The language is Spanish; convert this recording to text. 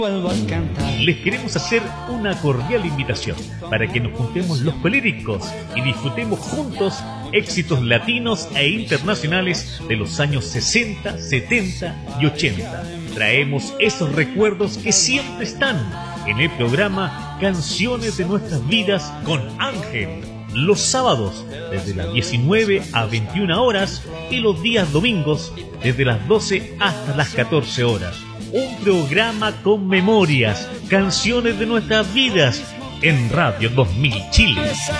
Les queremos hacer una cordial invitación para que nos juntemos los coléricos y disfrutemos juntos éxitos latinos e internacionales de los años 60, 70 y 80. Traemos esos recuerdos que siempre están en el programa Canciones de Nuestras Vidas con Ángel. Los sábados desde las 19 a 21 horas y los días domingos desde las 12 hasta las 14 horas. Un programa con memorias, canciones de nuestras vidas en Radio 2000 Chile.